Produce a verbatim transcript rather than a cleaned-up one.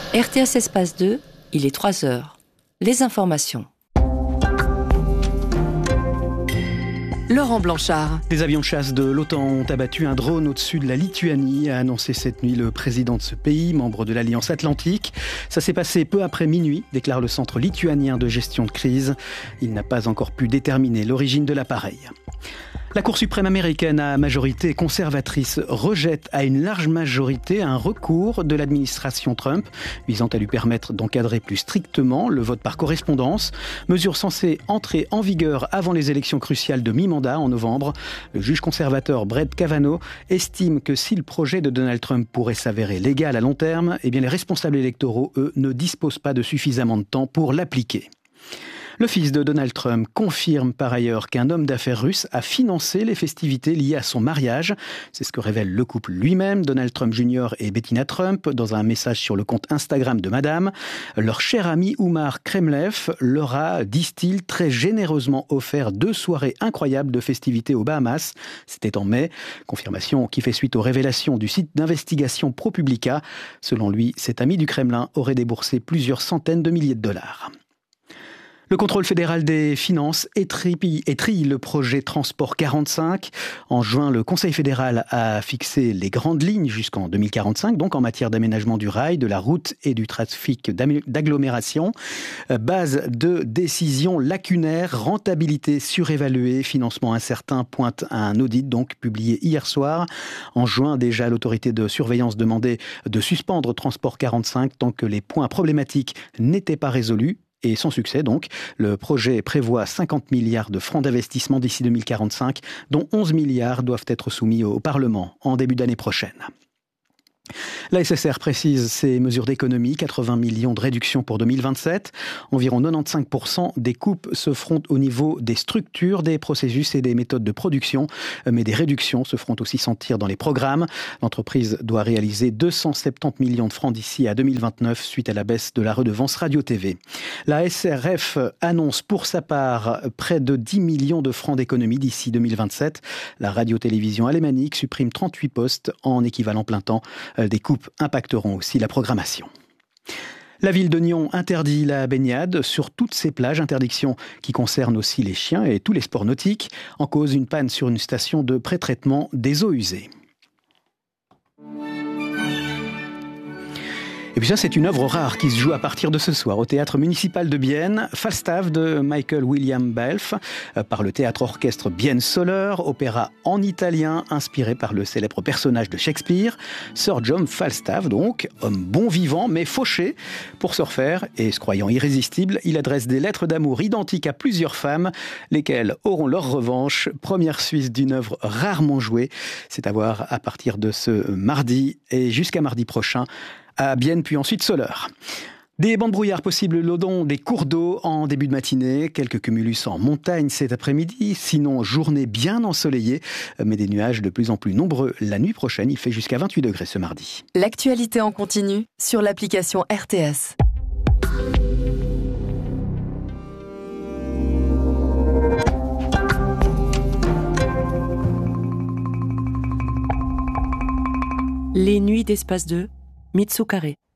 R T S Espace deux, il est trois heures. Les informations. Laurent Blanchard. Des avions de chasse de l'OTAN ont abattu un drone au-dessus de la Lituanie, a annoncé cette nuit le président de ce pays, membre de l'Alliance Atlantique. Ça s'est passé peu après minuit, déclare le Centre lituanien de gestion de crise. Il n'a pas encore pu déterminer l'origine de l'appareil. La Cour suprême américaine à majorité conservatrice rejette à une large majorité un recours de l'administration Trump visant à lui permettre d'encadrer plus strictement le vote par correspondance, mesure censée entrer en vigueur avant les élections cruciales de mi-mandat en novembre. Le juge conservateur Brett Kavanaugh estime que si le projet de Donald Trump pourrait s'avérer légal à long terme, eh bien les responsables électoraux, eux, ne disposent pas de suffisamment de temps pour l'appliquer. Le fils de Donald Trump confirme par ailleurs qu'un homme d'affaires russe a financé les festivités liées à son mariage. C'est ce que révèle le couple lui-même, Donald Trump junior et Bettina Trump, dans un message sur le compte Instagram de Madame. Leur cher ami Oumar Kremlev leur a, disent-ils, très généreusement offert deux soirées incroyables de festivités aux Bahamas. C'était en mai. Confirmation qui fait suite aux révélations du site d'investigation ProPublica. Selon lui, cet ami du Kremlin aurait déboursé plusieurs centaines de milliers de dollars. Le contrôle fédéral des finances étrille, étrille le projet Transport quarante-cinq. En juin, le Conseil fédéral a fixé les grandes lignes jusqu'en deux mille quarante-cinq, donc en matière d'aménagement du rail, de la route et du trafic d'agglomération. Base de décision lacunaire, rentabilité surévaluée, financement incertain, pointe un audit donc publié hier soir. En juin, déjà, l'autorité de surveillance demandait de suspendre Transport quarante-cinq tant que les points problématiques n'étaient pas résolus. Et sans succès donc, le projet prévoit cinquante milliards de francs d'investissement d'ici deux mille quarante-cinq, dont onze milliards doivent être soumis au Parlement en début d'année prochaine. La S S R précise ses mesures d'économie, quatre-vingts millions de réductions pour deux mille vingt-sept. Environ quatre-vingt-quinze pour cent des coupes se feront au niveau des structures, des processus et des méthodes de production. Mais des réductions se feront aussi sentir dans les programmes. L'entreprise doit réaliser deux cent soixante-dix millions de francs d'ici à deux mille vingt-neuf suite à la baisse de la redevance radio-T V. La S R F annonce pour sa part près de dix millions de francs d'économie d'ici deux mille vingt-sept. La radio-télévision alémanique supprime trente-huit postes en équivalent plein temps. Des coupes impacteront aussi la programmation. La ville de Nyon interdit la baignade sur toutes ses plages, interdiction qui concerne aussi les chiens et tous les sports nautiques, en cause une panne sur une station de pré-traitement des eaux usées. Et puis ça, c'est une œuvre rare qui se joue à partir de ce soir au Théâtre municipal de Bienne. Falstaff de Michael William Balfe par le théâtre-orchestre Bienne Soler, opéra en italien inspiré par le célèbre personnage de Shakespeare. Sir John Falstaff donc, homme bon vivant mais fauché. Pour se refaire et se croyant irrésistible, il adresse des lettres d'amour identiques à plusieurs femmes, lesquelles auront leur revanche. Première suisse d'une œuvre rarement jouée. C'est à voir à partir de ce mardi et jusqu'à mardi prochain à Bienne, puis ensuite Soleure. Des bancs de brouillard possibles le long des cours d'eau en début de matinée, quelques cumulus en montagne cet après-midi, sinon journée bien ensoleillée, mais des nuages de plus en plus nombreux la nuit prochaine. Il fait jusqu'à vingt-huit degrés ce mardi. L'actualité en continu sur l'application R T S. Les nuits d'Espace deux, Mitsu Carré.